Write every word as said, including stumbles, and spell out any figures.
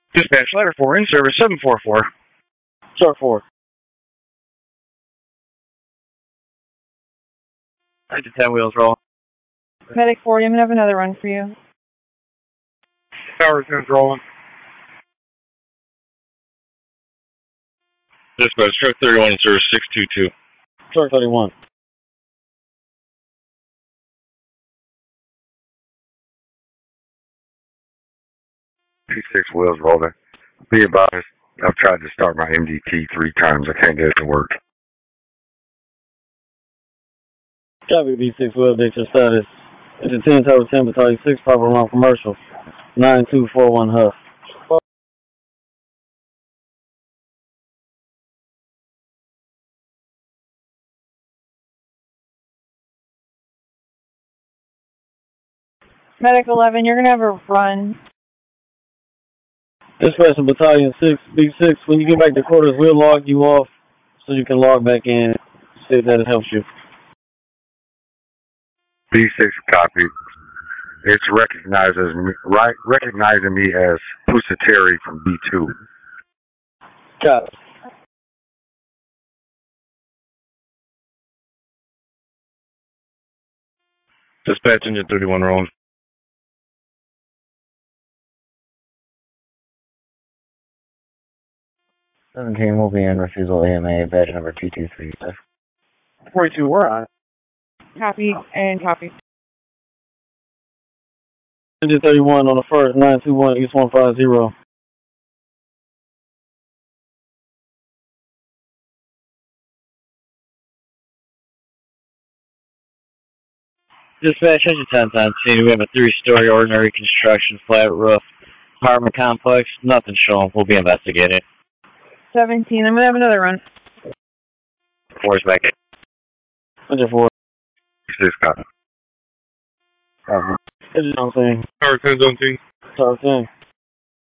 Dispatch Ladder four in service seven four four. Shark four. I just ten wheels roll. Medic forty, I'm going to have another run for you. Tower ten rolling. Dispatch Truck thirty-one in service six two two. Truck thirty-one. P six wheels rolling. Be advised, I've tried to start my M D T three times. I can't get it to work. Copy B six wheel, update your status. It's a ten Tower ten Battalion six, Papa Ron Commercial. nine two four one Huff. Medic eleven, you're going to have a run. Dispatch to Battalion six, B six, when you get back to quarters, we'll log you off so you can log back in. See if that helps you. B six copy. It's recognizes me, right, recognizing me as Pusateri from B two. Copy. Dispatch engine thirty-one rolling. seventeen will be in refusal A M A, badge number two two three. forty-two, we're on. Copy and copy. Engine thirty-one on the first, nine two one East one five zero. Dispatch engine ten ten scene. We have a three-story ordinary construction flat roof apartment complex. Nothing showing. We'll be investigating. seventeen, I'm going to have another run. Four's back in. Engine four. B six copy. Uh-huh. Engine on scene. Tower ten zone team. Tower ten.